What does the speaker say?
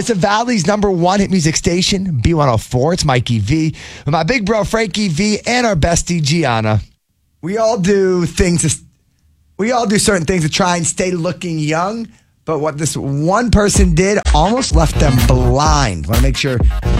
It's the Valley's #1 hit music station, B104. It's Mikey V with my big bro Frankie V and our bestie Gianna. We all do certain things to try and stay looking young, but what this one person did almost left them blind. Want to make sure